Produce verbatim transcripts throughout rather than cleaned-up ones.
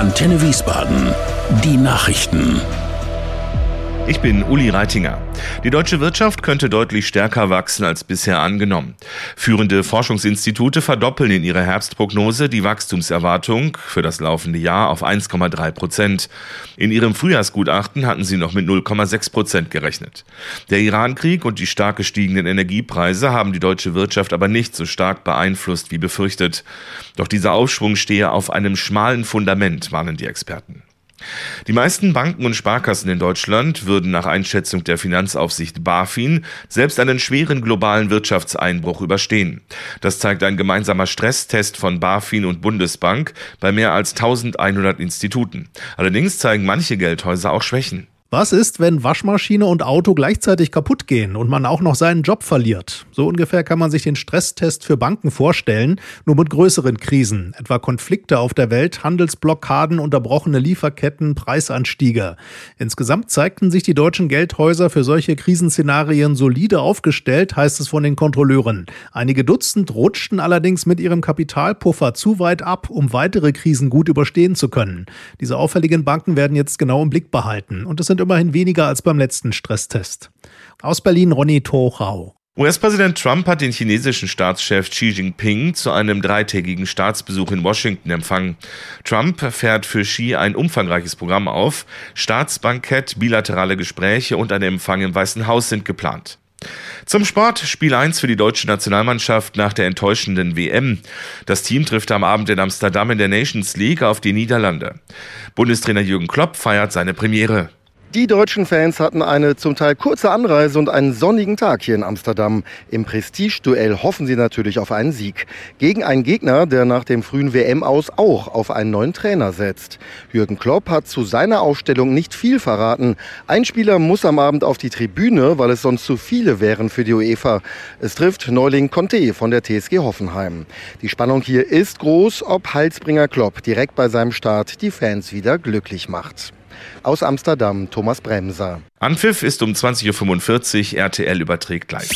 Antenne Wiesbaden. Die Nachrichten. Ich bin Uli Reitinger. Die deutsche Wirtschaft könnte deutlich stärker wachsen als bisher angenommen. Führende Forschungsinstitute verdoppeln in ihrer Herbstprognose die Wachstumserwartung für das laufende Jahr auf eins Komma drei Prozent. In ihrem Frühjahrsgutachten hatten sie noch mit null Komma sechs Prozent gerechnet. Der Iran-Krieg und die stark gestiegenen Energiepreise haben die deutsche Wirtschaft aber nicht so stark beeinflusst wie befürchtet. Doch dieser Aufschwung stehe auf einem schmalen Fundament, warnen die Experten. Die meisten Banken und Sparkassen in Deutschland würden nach Einschätzung der Finanzaufsicht BaFin selbst einen schweren globalen Wirtschaftseinbruch überstehen. Das zeigt ein gemeinsamer Stresstest von BaFin und Bundesbank bei mehr als eintausendeinhundert Instituten. Allerdings zeigen manche Geldhäuser auch Schwächen. Was ist, wenn Waschmaschine und Auto gleichzeitig kaputt gehen und man auch noch seinen Job verliert? So ungefähr kann man sich den Stresstest für Banken vorstellen, nur mit größeren Krisen, etwa Konflikte auf der Welt, Handelsblockaden, unterbrochene Lieferketten, Preisanstiege. Insgesamt zeigten sich die deutschen Geldhäuser für solche Krisenszenarien solide aufgestellt, heißt es von den Kontrolleuren. Einige Dutzend rutschten allerdings mit ihrem Kapitalpuffer zu weit ab, um weitere Krisen gut überstehen zu können. Diese auffälligen Banken werden jetzt genau im Blick behalten und es sind immerhin weniger als beim letzten Stresstest. Aus Berlin Ronny Tochau. U S-Präsident Trump hat den chinesischen Staatschef Xi Jinping zu einem dreitägigen Staatsbesuch in Washington empfangen. Trump fährt für Xi ein umfangreiches Programm auf. Staatsbankett, bilaterale Gespräche und ein Empfang im Weißen Haus sind geplant. Zum Sport, Spiel eins für die deutsche Nationalmannschaft nach der enttäuschenden W M. Das Team trifft am Abend in Amsterdam in der Nations League auf die Niederlande. Bundestrainer Jürgen Klopp feiert seine Premiere. Die deutschen Fans hatten eine zum Teil kurze Anreise und einen sonnigen Tag hier in Amsterdam. Im Prestigeduell hoffen sie natürlich auf einen Sieg. Gegen einen Gegner, der nach dem frühen W M-Aus auch auf einen neuen Trainer setzt. Jürgen Klopp hat zu seiner Aufstellung nicht viel verraten. Ein Spieler muss am Abend auf die Tribüne, weil es sonst zu viele wären für die UEFA. Es trifft Neuling Conte von der T S G Hoffenheim. Die Spannung hier ist groß, ob Heilsbringer Klopp direkt bei seinem Start die Fans wieder glücklich macht. Aus Amsterdam, Thomas Bremser. Anpfiff ist um zwanzig Uhr fünfundvierzig, R T L überträgt live.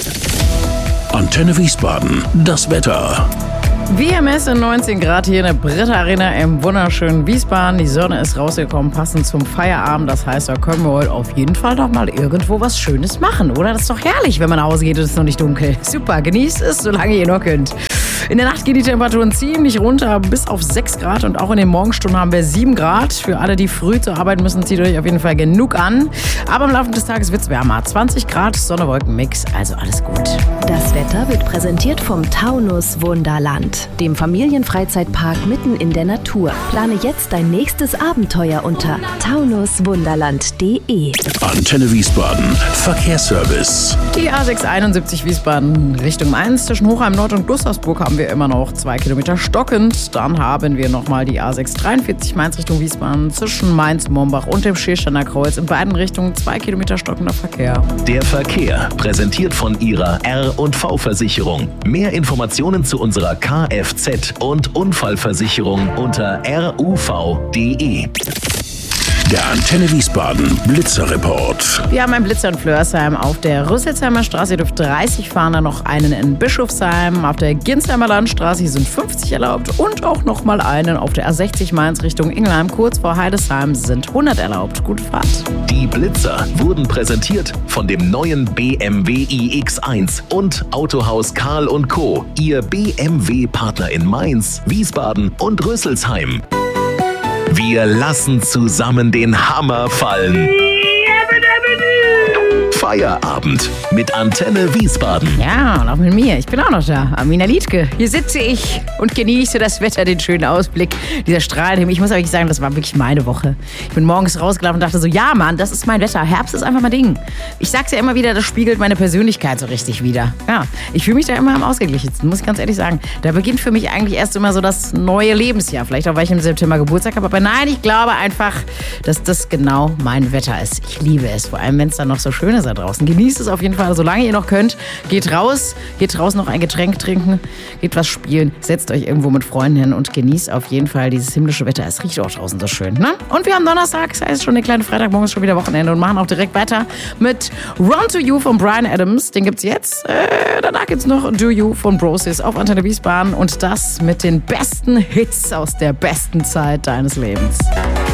Antenne Wiesbaden, das Wetter. W M S in neunzehn Grad hier in der Britta Arena im wunderschönen Wiesbaden. Die Sonne ist rausgekommen, passend zum Feierabend. Das heißt, da können wir heute auf jeden Fall noch mal irgendwo was Schönes machen, oder? Das ist doch herrlich, wenn man nach Hause geht und es ist noch nicht dunkel. Super, genießt es, solange ihr noch könnt. In der Nacht gehen die Temperaturen ziemlich runter, bis auf sechs Grad. Und auch in den Morgenstunden haben wir sieben Grad. Für alle, die früh zur Arbeit müssen, zieht euch auf jeden Fall genug an. Aber im Laufe des Tages wird es wärmer. zwanzig Grad, Sonne-Wolken-Mix, also alles gut. Das Wetter wird präsentiert vom Taunus Wunderland, dem Familienfreizeitpark mitten in der Natur. Plane jetzt dein nächstes Abenteuer unter taunus wunderland punkt de. Antenne Wiesbaden, Verkehrsservice. Die A sechs einundsiebzig Wiesbaden Richtung Mainz zwischen Hochheim Nord und Gustavsburg haben wir immer noch zwei Kilometer stockend. Dann haben wir nochmal die A sechs dreiundvierzig Mainz Richtung Wiesbaden zwischen Mainz, Mombach und dem Schiersteiner Kreuz. In beiden Richtungen zwei Kilometer stockender Verkehr. Der Verkehr, präsentiert von Ihrer R und V-Versicherung. Mehr Informationen zu unserer Kfz- und Unfallversicherung unter r u v punkt de. Der Antenne Wiesbaden Blitzerreport. Wir haben einen Blitzer in Flörsheim auf der Rüsselsheimer Straße. Ihr dürft dreißig fahren, dann noch einen in Bischofsheim. Auf der Ginsheimer Landstraße hier sind fünfzig erlaubt. Und auch noch mal einen auf der A sechzig Mainz Richtung Ingelheim. Kurz vor Heidesheim sind hundert erlaubt. Gute Fahrt. Die Blitzer wurden präsentiert von dem neuen B M W i X eins und Autohaus Karl und Co. Ihr B M W-Partner in Mainz, Wiesbaden und Rüsselsheim. Wir lassen zusammen den Hammer fallen. Feierabend mit Antenne Wiesbaden. Ja, und auch mit mir. Ich bin auch noch da. Amina Liedke. Hier sitze ich und genieße das Wetter, den schönen Ausblick, dieser Strahlenhimmel. Ich muss euch sagen, das war wirklich meine Woche. Ich bin morgens rausgelaufen und dachte so, ja Mann, das ist mein Wetter. Herbst ist einfach mein Ding. Ich sag's ja immer wieder, das spiegelt meine Persönlichkeit so richtig wider. Ja, ich fühle mich da immer am ausgeglichensten, muss ich ganz ehrlich sagen. Da beginnt für mich eigentlich erst immer so das neue Lebensjahr. Vielleicht auch, weil ich im September Geburtstag habe. Aber nein, ich glaube einfach, dass das genau mein Wetter ist. Ich liebe es, vor allem wenn es dann noch so schön ist. draußen. Genießt es auf jeden Fall, solange ihr noch könnt. Geht raus, geht draußen noch ein Getränk trinken, geht was spielen, setzt euch irgendwo mit Freunden hin und genießt auf jeden Fall dieses himmlische Wetter. Es riecht auch draußen so schön, ne? Und wir haben Donnerstag, das heißt schon der kleine Freitagmorgen, ist schon wieder Wochenende und machen auch direkt weiter mit Run to You von Bryan Adams. Den gibt's jetzt. Äh, danach gibt's noch Do You von Brosis auf Antenne Wiesbaden und das mit den besten Hits aus der besten Zeit deines Lebens.